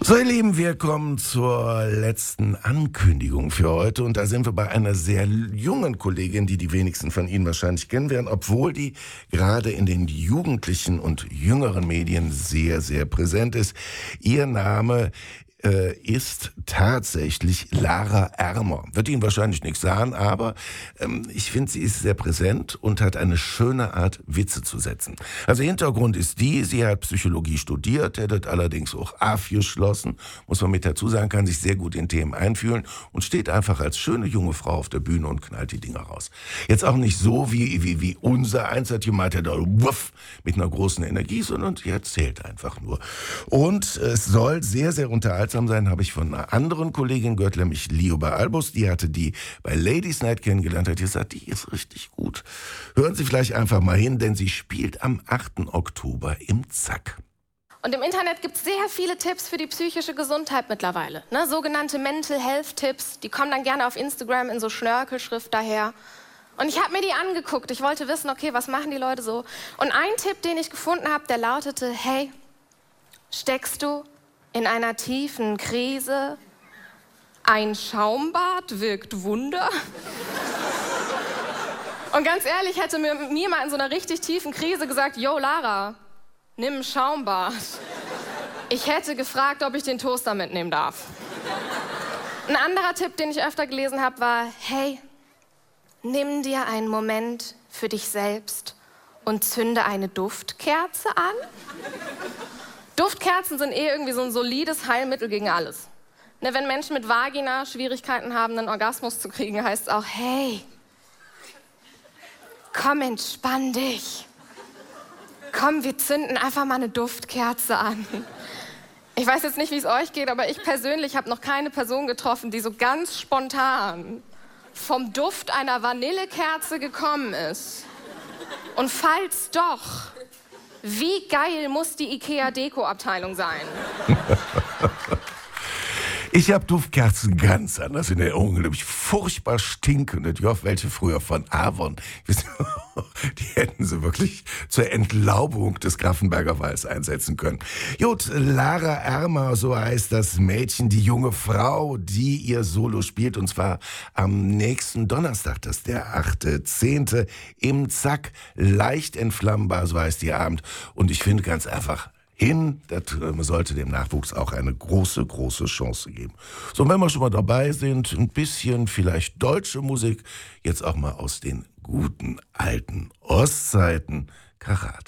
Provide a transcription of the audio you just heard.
So, ihr Lieben, wir kommen zur letzten Ankündigung für heute und da sind wir bei einer sehr jungen Kollegin, die die wenigsten von Ihnen wahrscheinlich kennen werden, obwohl die gerade in den jugendlichen und jüngeren Medien sehr, sehr präsent ist. Ihr Name ist tatsächlich Lara Ermer. Wird Ihnen wahrscheinlich nichts sagen, aber ich finde, sie ist sehr präsent und hat eine schöne Art, Witze zu setzen. Also Hintergrund ist sie hat Psychologie studiert, hat allerdings auch abgeschlossen, muss man mit dazu sagen, kann sich sehr gut in Themen einfühlen und steht einfach als schöne junge Frau auf der Bühne und knallt die Dinger raus. Jetzt auch nicht so wie unser eins hat gemeint, der da wuff, mit einer großen Energie, sondern sie erzählt einfach nur. Und es soll sehr, sehr unterhaltsam sein, habe ich von einer anderen Kollegin gehört, nämlich Lioba Albus, die hatte die bei Ladies Night kennengelernt, hat gesagt, die ist richtig gut. Hören Sie vielleicht einfach mal hin, denn sie spielt am 8. Oktober im Zack. Und im Internet gibt es sehr viele Tipps für die psychische Gesundheit mittlerweile. Ne? Sogenannte Mental Health Tipps, die kommen dann gerne auf Instagram in so Schnörkelschrift daher. Und ich habe mir die angeguckt, ich wollte wissen, okay, was machen die Leute so? Und ein Tipp, den ich gefunden habe, der lautete, hey, steckst du in einer tiefen Krise? Ein Schaumbad wirkt Wunder. Und ganz ehrlich, hätte mir mal in so einer richtig tiefen Krise gesagt, yo Lara, nimm ein Schaumbad. Ich hätte gefragt, ob ich den Toaster mitnehmen darf. Ein anderer Tipp, den ich öfter gelesen habe, war, hey, nimm dir einen Moment für dich selbst und zünde eine Duftkerze an. Duftkerzen sind irgendwie so ein solides Heilmittel gegen alles. Ne, wenn Menschen mit Vagina Schwierigkeiten haben, einen Orgasmus zu kriegen, heißt es auch, hey, komm, entspann dich. Komm, wir zünden einfach mal eine Duftkerze an. Ich weiß jetzt nicht, wie es euch geht, aber ich persönlich habe noch keine Person getroffen, die so ganz spontan vom Duft einer Vanillekerze gekommen ist. Und falls doch, wie geil muss die IKEA-Deko-Abteilung sein? Ich habe Duftkerzen ganz anders in Erinnerung, nämlich furchtbar stinkende, die auf welche früher von Avon. Die hätten sie wirklich zur Entlaubung des Grafenberger Walds einsetzen können. Gut, Lara Ermer, so heißt das Mädchen, die junge Frau, die ihr Solo spielt, und zwar am nächsten Donnerstag, das ist der 8.10. im Zack, leicht entflammbar, so heißt ihr Abend. Und ich finde ganz einfach, das sollte dem Nachwuchs auch eine große, große Chance geben. So, wenn wir schon mal dabei sind, ein bisschen vielleicht deutsche Musik, jetzt auch mal aus den guten alten Ostzeiten, Karat.